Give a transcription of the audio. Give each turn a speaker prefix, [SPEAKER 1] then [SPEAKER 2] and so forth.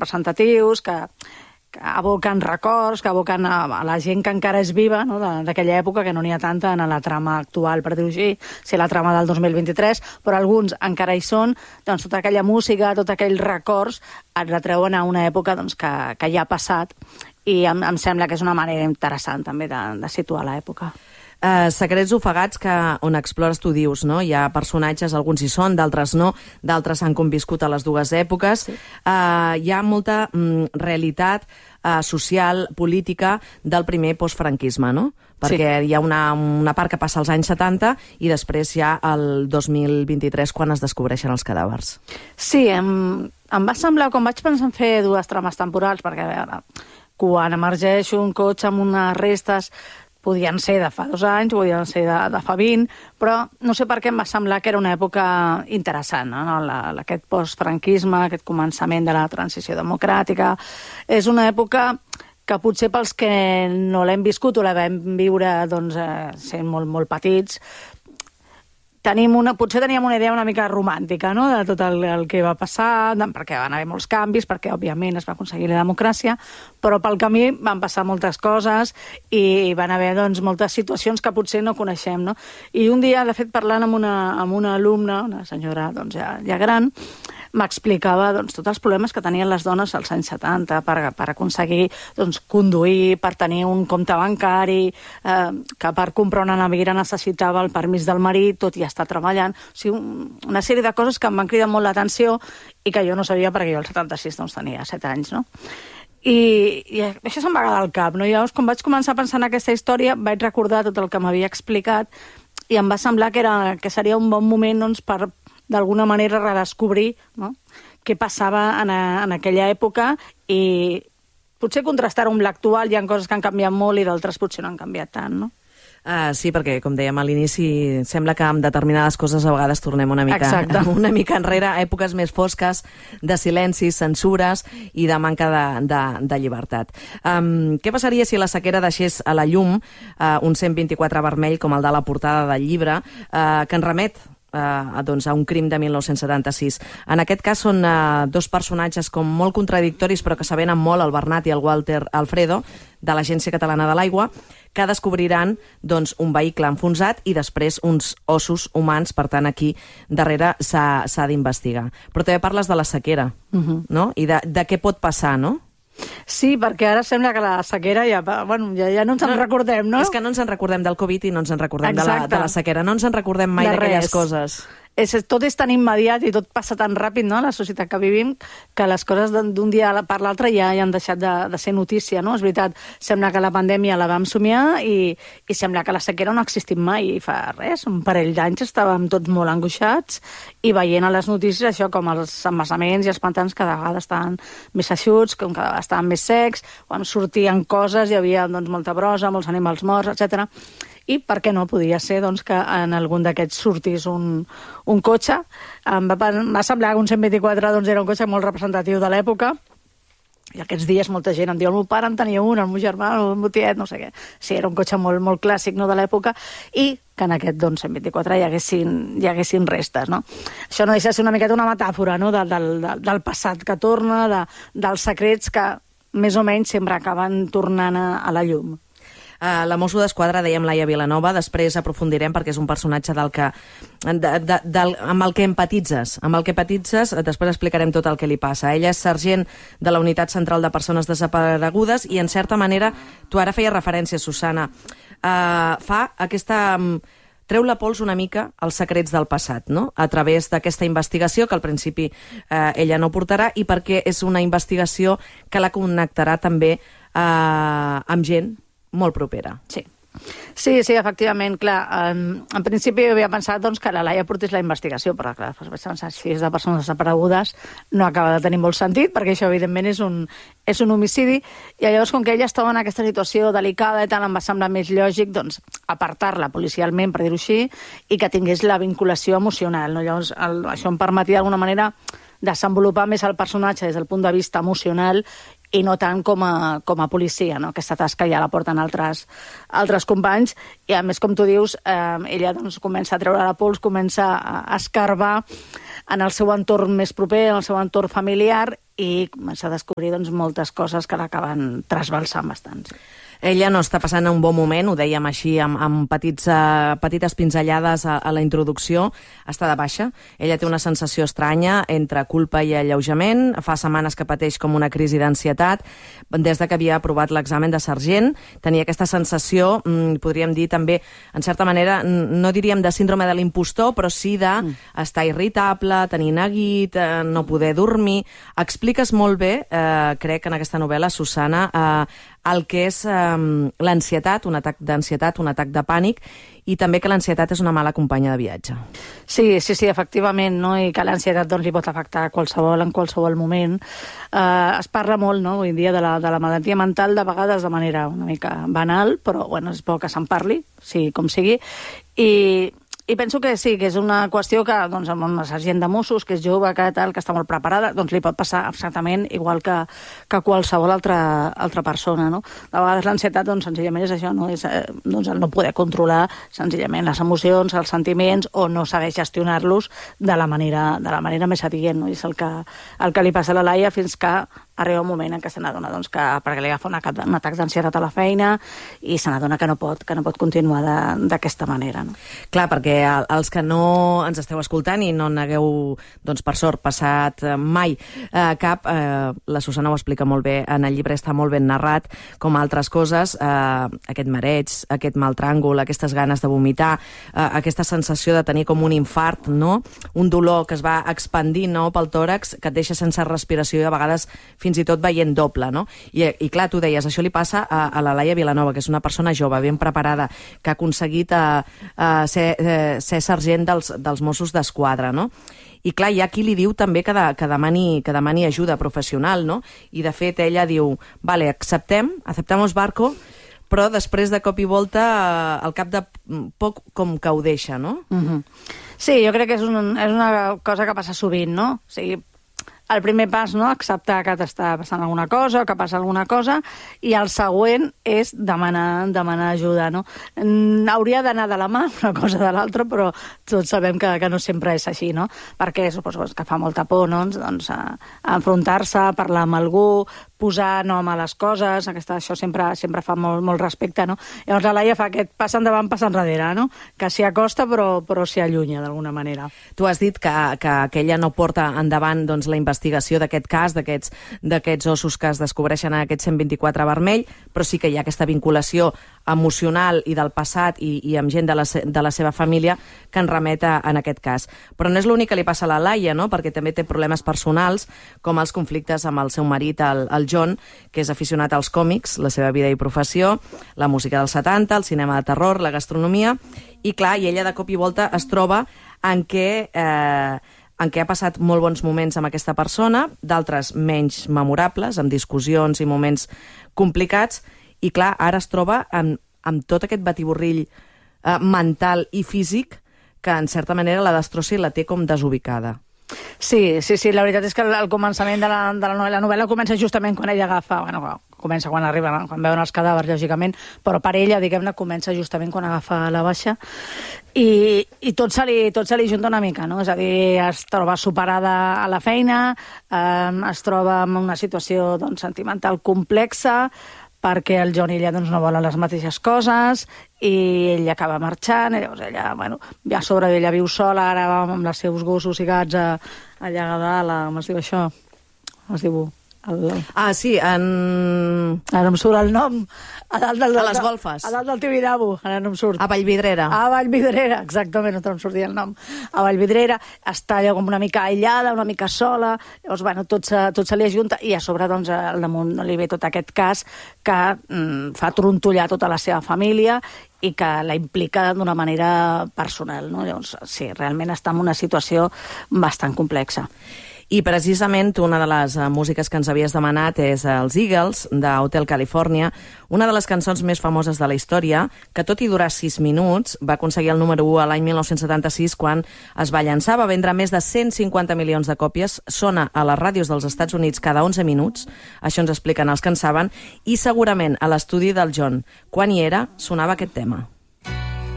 [SPEAKER 1] representatius, que aboquen records, que aboquen a la gent que encara és viva, no? D'aquella època, que no n'hi ha tanta en la trama actual, per dir-ho així, si la trama del 2023, però alguns encara hi són, doncs tota aquella música, tots aquells records et retreuen a una època doncs, que ja ha passat, i em sembla que és una manera interessant també de situar l'època.
[SPEAKER 2] Secrets ofegats, on explores, tu dius, no? Hi ha personatges, alguns hi són, d'altres no, d'altres han conviscut a les dues èpoques. Sí. Hi ha molta realitat social, política del primer postfranquisme, no? Perquè hi ha una part que passa als anys 70 i després ja el 2023 quan es descobreixen els cadàvers.
[SPEAKER 1] Sí, em va semblar, quan vaig pensar en fer dues trames temporals, perquè a veure, quan emergeix un cotxe amb unes restes podien ser de fa 2 anys, podien ser de fa 20, però no sé per què em va semblar que era una època interessant, no? Aquest postfranquisme, aquest començament de la transició democràtica. És una època que potser pels que no l'hem viscut o la vam viure doncs, sent molt, molt petits, potser teníem una idea una mica romàntica, no?, de tot el que va passar, perquè van haver molts canvis, perquè òbviament es va aconseguir la democràcia, però pel camí van passar moltes coses i van haver doncs, moltes situacions que potser no coneixem, no? I un dia, de fet, parlant amb una alumna, una senyora doncs, ja gran, m'explicava doncs, tots els problemes que tenien les dones als anys 70 per aconseguir doncs, conduir, per tenir un compte bancari, que per comprar una nevera necessitava el permís del marit, tot i estar treballant. O sigui, una sèrie de coses que em van cridar molt l'atenció i que jo no sabia perquè jo al 76 doncs, tenia 7 anys, no? I això se'm va quedar al cap, no? I llavors, quan vaig començar a pensar en aquesta història, vaig recordar tot el que m'havia explicat i em va semblar que seria un bon moment doncs, per d'alguna manera redescobrir, no?, què passava en aquella època i potser contrastar-ho amb l'actual. Hi ha coses que han canviat molt i d'altres potser no han canviat tant, no?
[SPEAKER 2] Sí, perquè, com dèiem a l'inici, sembla que amb determinades coses a vegades tornem una mica enrere, a èpoques més fosques, de silencis, censures i de manca de llibertat. Què passaria si la sequera deixés a la llum un 124 vermell com el de la portada del llibre, que ens remet doncs, a un crim de 1976. En aquest cas són dos personatges com molt contradictoris però que s'avenen molt, el Bernat i el Walter Alfredo, de l'Agència Catalana de l'Aigua, que descobriran doncs, un vehicle enfonsat i després uns ossos humans. Per tant, aquí darrere s'ha d'investigar. Però també parles de la sequera, no? I de què pot passar, no?
[SPEAKER 1] Sí, perquè ara sembla que la sequera ja no ens en recordem, no?
[SPEAKER 2] És que no ens en recordem del Covid i no ens en recordem de la sequera. No ens en recordem mai d'aquelles coses.
[SPEAKER 1] Tot és tan immediat i tot passa tan ràpid, no?, la societat que vivim, que les coses d'un dia per l'altre ja han deixat de ser notícia, no? És veritat, sembla que la pandèmia la vam somiar i sembla que la sequera no ha existit mai. I fa res, un parell d'anys estàvem tots molt angoixats i veient a les notícies això, com els embassaments i els pantans cada vegada estaven més eixuts, com cada vegada estaven més secs, quan sortien coses hi havia doncs, molta brossa, molts animals morts, etc. I per què no podia ser doncs, que en algun d'aquests sortís un cotxe. Em va semblar que un 124 doncs, era un cotxe molt representatiu de l'època, i aquests dies molta gent em diu el meu pare en tenia un, el meu germà, el meu tiet, no sé què. Sí, era un cotxe molt, molt clàssic, no, de l'època, i que en aquest doncs, 124 hi haguessin restes, no? Això no deixa de ser una miqueta una metàfora, no?, del passat que torna, dels secrets que més o menys sempre acaben tornant a la llum.
[SPEAKER 2] La Mosso d'Esquadra, dèiem Laia Vilanova, després aprofundirem perquè és un personatge amb el que empatitzes. Després explicarem tot el que li passa. Ella és sergent de la Unitat Central de Persones Desaparegudes i, en certa manera, tu ara feies referència, Susana, treu la pols una mica als secrets del passat, no?, a través d'aquesta investigació que al principi ella no portarà i perquè és una investigació que la connectarà també amb gent molt propera.
[SPEAKER 1] Sí, efectivament, clar. En principi havia pensat doncs, que la Laia portés la investigació, però clar, vaig pensar, si és de persones desaparegudes no acaba de tenir molt sentit, perquè això evidentment és un homicidi, i llavors com que ella estava en aquesta situació delicada i tal, em va semblar més lògic doncs, apartar-la policialment, per dir-ho així, i que tingués la vinculació emocional, no? Llavors això em permetia d'alguna manera desenvolupar més el personatge des del punt de vista emocional i no tant com a policia, no? Aquesta tasca ja la porten altres companys, i a més, com tu dius, ella doncs, comença a treure la pols, comença a escarbar en el seu entorn més proper, en el seu entorn familiar, i comença a descobrir doncs, moltes coses que l'acaben trasbalsant bastant.
[SPEAKER 2] Ella no està passant un bon moment, ho dèiem així amb petites pinzellades a la introducció, està de baixa. Ella té una sensació estranya entre culpa i alleujament, fa setmanes que pateix com una crisi d'ansietat, des de que havia aprovat l'examen de sergent, tenia aquesta sensació, podríem dir també, en certa manera, no diríem de síndrome de l'impostor, però sí d'estar irritable, tenir neguit, no poder dormir. Expliques molt bé, crec, en aquesta novel·la, Susana, el que és l'ansietat, un atac d'ansietat, un atac de pànic, i també que l'ansietat és una mala companya de viatge.
[SPEAKER 1] Sí, efectivament, no? I que l'ansietat doncs, li pot afectar en qualsevol moment. Es parla molt, no? Avui en dia de la malaltia mental, de vegades de manera una mica banal, però bueno, és bo que se'n parli, sí, com sigui, i penso que sí, que és una qüestió que doncs, amb una sergent de Mossos, que és jove, que està molt preparada, doncs li pot passar exactament igual que qualsevol altra persona, no? De vegades l'ansietat, doncs, senzillament és això, no? És doncs, el no poder controlar senzillament les emocions, els sentiments, o no saber gestionar-los de la manera més adient, no? És el que li passa a la Laia, fins que arriba un moment en què se n'adona doncs, perquè li agafa un atac d'ansietat a la feina i se n'adona que no pot continuar d'aquesta manera. No?
[SPEAKER 2] Clar, perquè els que no ens esteu escoltant i no n'hagueu, doncs, per sort, passat mai cap, la Susana ho explica molt bé, en el llibre està molt ben narrat, com altres coses, aquest mareig, aquest mal tràngol, aquestes ganes de vomitar, aquesta sensació de tenir com un infart, no? Un dolor que es va expandint, no?, pel tòrax, que et deixa sense respiració i a vegades fins i tot veient doble, no? I clar, tu deies, això li passa a la Laia Vilanova, que és una persona jove, ben preparada, que ha aconseguit ser sergent dels Mossos d'Esquadra, no? I clar, hi ha qui li diu també que demani ajuda professional, no? I de fet ella diu, vale, aceptamos barco, però després de cop i volta, al cap de poc, com que ho deixa, no?
[SPEAKER 1] Sí, jo crec que és una cosa que passa sovint, no? O sigui, el primer pas, no?, acceptar que t'està passant alguna cosa, que passa alguna cosa, i el següent és demanar ajuda, no? Hauria d'anar de la mà una cosa de l'altra, però tots sabem que no sempre és així, no? Perquè suposo que fa molta por, no?, doncs, enfrontar-se, parlar amb algú, posar nom a les coses, això sempre fa molt respecte, no? Llavors la Laia fa aquest pas endavant, pas enrere, no? Que s'hi acosta però s'hi allunya d'alguna manera.
[SPEAKER 2] Tu has dit que ella no porta endavant doncs, la investigació d'aquest cas, d'aquests ossos que es descobreixen en aquest 124 vermell, però sí que hi ha aquesta vinculació emocional i del passat i amb gent de la seva família que en remeta en aquest cas. Però no és l'únic que li passa a la Laia, no?, perquè també té problemes personals, com els conflictes amb el seu marit, el John, que és aficionat als còmics, la seva vida i professió, la música dels 70, el cinema de terror, la gastronomia, i clar, i ella de cop i volta es troba en què ha passat molt bons moments amb aquesta persona, d'altres menys memorables, amb discussions i moments complicats, i clar, ara es troba amb tot aquest batiborrill mental i físic que en certa manera la destrossa i la té com desubicada.
[SPEAKER 1] Sí, la veritat és que el començament de la novel·la comença justament quan ella agafa, comença quan arriben, quan veuen els cadàvers, lògicament, però per ella, diguem-ne, comença justament quan agafa la baixa i tot se li junta una mica, no? És a dir, es troba superada a la feina, es troba en una situació doncs, sentimental complexa, perquè el John i ella doncs, no volen les mateixes coses i ell acaba marxant, i llavors ella, ja a sobre ella viu sola, ara va amb els seus gossos i gats allà a dalt, com es diu això? Com es diu?
[SPEAKER 2] Sí,
[SPEAKER 1] ara no em surt el nom. A
[SPEAKER 2] les golfes.
[SPEAKER 1] A dalt del Tibidabo, ara no em surt.
[SPEAKER 2] A Vallvidrera.
[SPEAKER 1] A Vallvidrera, exactament, no em sortia el nom. A Vallvidrera, està allà com una mica aïllada, una mica sola, llavors, tot se li ajunta, i a sobre, doncs, al damunt li ve tot aquest cas que fa trontollar tota la seva família i que la implica d'una manera personal, no? Llavors, sí, realment està en una situació bastant complexa.
[SPEAKER 2] I precisament una de les músiques que ens havies demanat és els Eagles, d'Hotel California, una de les cançons més famoses de la història, que tot i durar 6 minuts, va aconseguir el número 1 a l'any 1976, quan es va llançar, va vendre més de 150 milions de còpies, sona a les ràdios dels Estats Units cada 11 minuts, això ens expliquen els que en saben, i segurament a l'estudi del John, quan hi era, sonava aquest tema.